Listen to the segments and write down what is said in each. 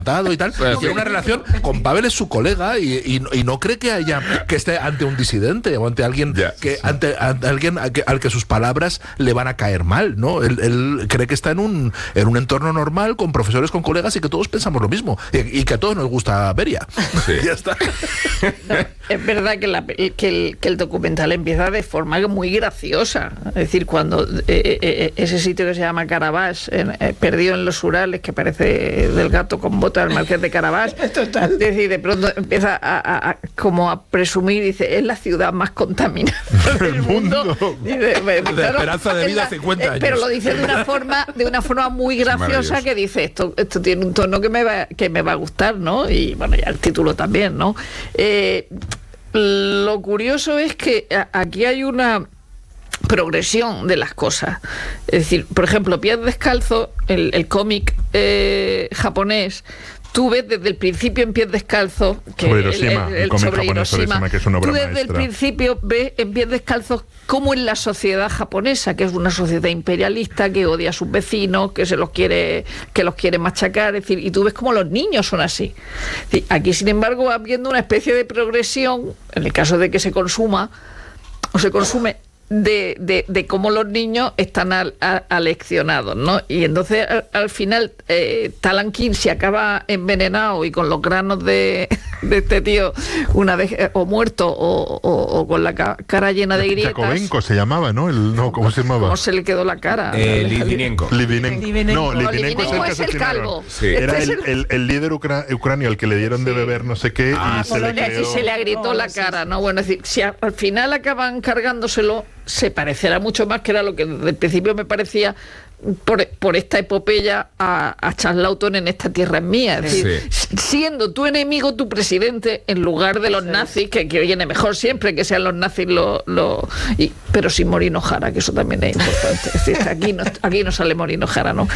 y tal, tiene una relación con Pavel, es su colega y no cree que esté ante un disidente o ante alguien ante alguien al que sus palabras le van a caer mal, ¿no? Él cree que está en un entorno normal con profesores, con colegas y que todos pensamos lo mismo y que a todos nos gusta Beria. Sí. Ya está. No, es verdad que el documental empieza de forma muy graciosa, es decir, cuando ese sitio que se llama Caravaggio, perdido en los Urales, que parece del gato con botas del Marqués de Caravaggio. Total. Es decir, de pronto empieza como a presumir, dice, es la ciudad más contaminada del mundo. Dice, de esperanza de vida 50 años. Pero lo dice de una forma muy graciosa, que dice, esto tiene un tono que me va a gustar, ¿no? Y bueno, ya el título también, ¿no? Lo curioso es que aquí hay una progresión de las cosas. Es decir, por ejemplo, Pies Descalzos, el cómic japonés, tú ves desde el principio en Pies Descalzos, que sobre Hiroshima, el cómic sobre japonés sobre Hiroshima, que es una obra tú desde maestra. el principio ves en Pies Descalzos cómo es la sociedad japonesa, que es una sociedad imperialista, que odia a sus vecinos, que los quiere machacar, es decir, y tú ves cómo los niños son así. Aquí, sin embargo, va habiendo una especie de progresión, en el caso de que se consuma o se consume, de cómo los niños están aleccionados, ¿no? Y entonces al final Talan King se acaba envenenado y con los granos de este tío una vez o muerto o con la cara llena de grietas. Yakovenko se llamaba, ¿no? ¿Cómo se llamaba? ¿Cómo se le quedó la cara? Litvinenko. No, Litvinenko es el calvo. Sí. Era el líder ucranio al que le dieron de beber no sé qué y se le agrietó la cara, ¿no? Bueno, es decir, si al final acaban cargándoselo, se parecerá mucho más, que era lo que desde el principio me parecía, por esta epopeya a Charles Lawton en Esta tierra es mía. Es decir, siendo tu enemigo tu presidente, en lugar de los nazis, que viene mejor siempre que sean los nazis pero sin Morino Jara, que eso también es importante. Es decir, aquí no sale Morino Jara, ¿no?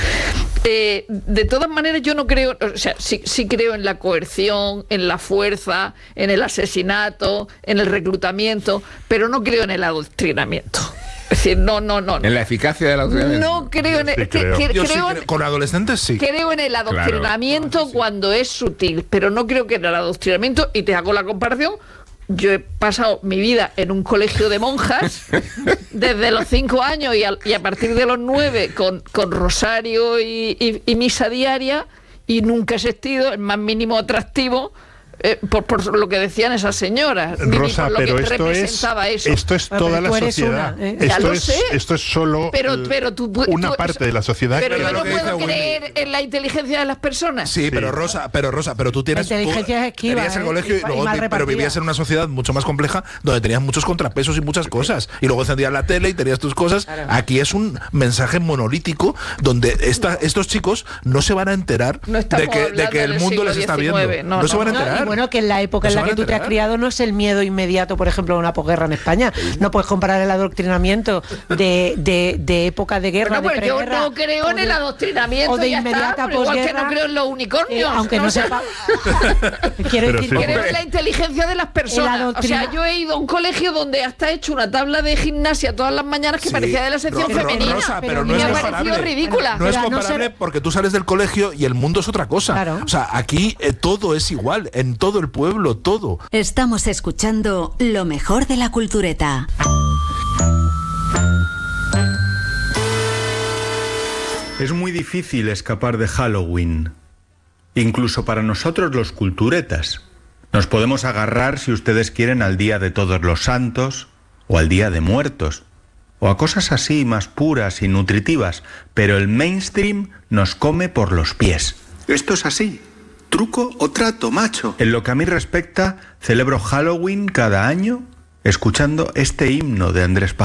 De todas maneras, yo no creo, o sea, sí creo en la coerción, en la fuerza, en el asesinato, en el reclutamiento, pero no creo en el adoctrinamiento. Es decir, no. ¿En la eficacia del adoctrinamiento? No creo en el... Con adolescentes sí. Creo en el adoctrinamiento cuando es sutil, pero no creo que en el adoctrinamiento, y te hago la comparación. Yo he pasado mi vida en un colegio de monjas desde los 5 años y a partir de los 9 con rosario y misa diaria, y nunca he sentido el más mínimo atractivo por lo que decían esas señoras, Rosa, por lo pero que representaba eso. Esto es toda la sociedad. Esto es solo una parte de la sociedad. Pero yo no puedo creer en la inteligencia de las personas. Sí, pero Rosa, tú tienes... La inteligencia es esquiva, venías en el colegio pero vivías en una sociedad mucho más compleja, donde tenías muchos contrapesos y muchas cosas. Y luego encendías la tele y tenías tus cosas. Claro. Aquí es un mensaje monolítico donde estos chicos no se van a enterar de que el mundo les está viendo. No se van a enterar. Bueno, que en la época en la que tú te has criado no es el miedo inmediato, por ejemplo, a una posguerra en España. No puedes comparar el adoctrinamiento de época de guerra, de preguerra. Yo no creo en el adoctrinamiento o de inmediata posguerra. Igual que no creo en los unicornios. Aunque no sepa. Quiero decir, creo en la inteligencia de las personas. O sea, yo he ido a un colegio donde hasta he hecho una tabla de gimnasia todas las mañanas que parecía de la sección femenina. Rosa, pero no es comparable. Ridícula. No es comparable porque tú sales del colegio y el mundo es otra cosa. Claro. O sea, aquí todo es igual, en todo el pueblo, todo. Estamos escuchando lo mejor de la cultureta. Es muy difícil escapar de Halloween, incluso para nosotros los culturetas. Nos podemos agarrar, si ustedes quieren, al Día de Todos los Santos o al Día de Muertos, o a cosas así más puras y nutritivas, pero el mainstream nos come por los pies. Esto es así. ¿Truco o trato, macho? En lo que a mí respecta, celebro Halloween cada año escuchando este himno de Andrés Pajares.